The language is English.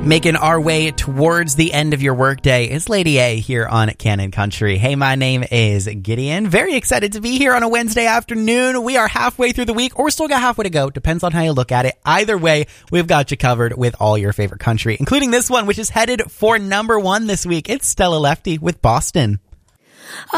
Making our way towards the end of your workday is Lady A here on Canon Country. Hey, my name is Gideon. Very excited to be here on a Wednesday afternoon. We are halfway through the week, or still got halfway to go. Depends on how you look at it. Either way, we've got you covered with all your favorite country, including this one, which is headed for #1 this week. It's Stella Lefty with Boston.